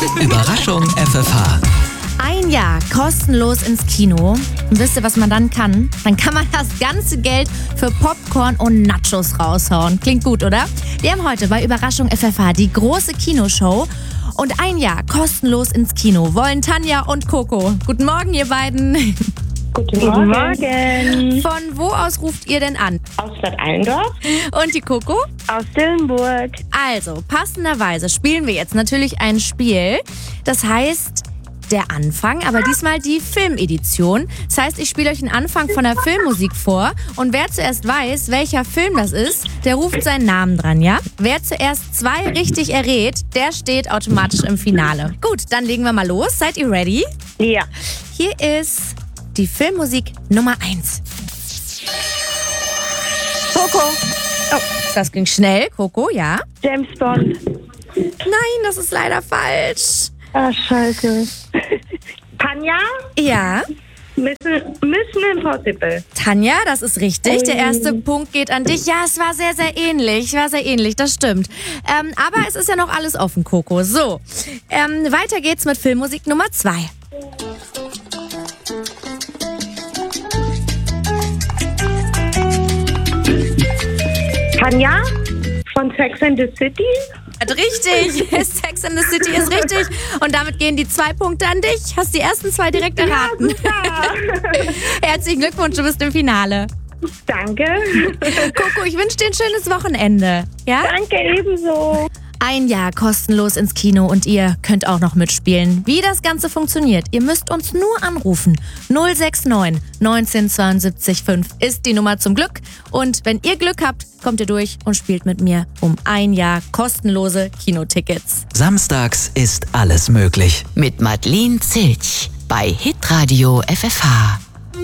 Überraschung FFH. Ein Jahr kostenlos ins Kino. Und wisst ihr, was man dann kann? Dann kann man das ganze Geld für Popcorn und Nachos raushauen. Klingt gut, oder? Wir haben heute bei Überraschung FFH die große Kinoshow. Und ein Jahr kostenlos ins Kino wollen Tanja und Coco. Guten Morgen, ihr beiden. Guten Morgen. Von wo aus ruft ihr denn an? Aus Bad Allendorf. Und die Coco? Aus Dillenburg. Also, passenderweise spielen wir jetzt natürlich ein Spiel. Das heißt, der Anfang, aber diesmal die Filmedition. Das heißt, ich spiele euch den Anfang von der Filmmusik vor. Und wer zuerst weiß, welcher Film das ist, der ruft seinen Namen dran, ja? Wer zuerst 2 richtig errät, der steht automatisch im Finale. Gut, dann legen wir mal los. Seid ihr ready? Ja. Hier ist die Filmmusik Nummer 1. Coco. Oh, das ging schnell. Coco, ja? James Bond. Nein, das ist leider falsch. Ah, scheiße. Tanja. Ja? Mission Impossible. Tanja, das ist richtig. Der erste Punkt geht an dich. Ja, es war sehr, sehr ähnlich. Das stimmt. Aber es ist ja noch alles offen, Coco. So, weiter geht's mit Filmmusik Nummer 2. Tanja von Sex and the City. Richtig, Sex and the City ist richtig. Und damit gehen die 2 Punkte an dich. Hast die ersten 2 direkt erraten. Ja, Herzlichen Glückwunsch, du bist im Finale. Danke. Coco, ich wünsche dir ein schönes Wochenende. Ja? Danke ebenso. Ein Jahr kostenlos ins Kino und ihr könnt auch noch mitspielen. Wie das Ganze funktioniert, ihr müsst uns nur anrufen. 069 19 72 5 ist die Nummer zum Glück. Und wenn ihr Glück habt, kommt ihr durch und spielt mit mir um ein Jahr kostenlose Kinotickets. Samstags ist alles möglich. Mit Madeleine Zilch bei Hitradio FFH.